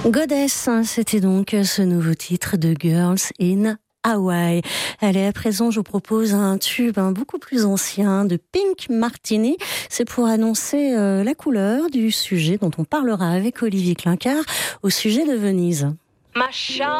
Goddess, c'était donc ce nouveau titre de Girls in Hawaii. Allez, à présent, je vous propose un tube beaucoup plus ancien de Pink Martini. C'est pour annoncer la couleur du sujet dont on parlera avec Olivier Clincard au sujet de Venise.